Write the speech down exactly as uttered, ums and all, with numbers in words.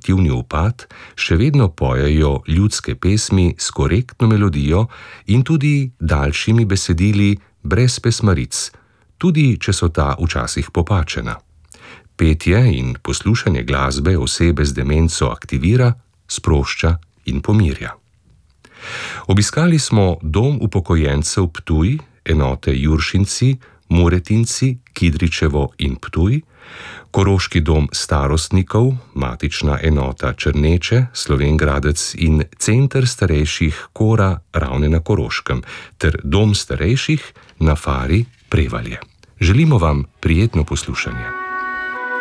kognitivni upad, še vedno pojejo ljudske pesmi s korektno melodijo in tudi daljšimi besedili brez pesmaric, tudi če so ta včasih popačena. Petje in poslušanje glasbe osebe z demenco aktivira, sprošča in pomirja. Obiskali smo Dom upokojencev Ptuj, enote Juršinci, Muretinci, Kidričevo in Ptuj, Koroški dom starostnikov, matična enota Črneče, Slovenj Gradec in Center starejših Kora Ravne na Koroškem ter Dom starejših na Fari Prevalje. Želimo vam prijetno poslušanje.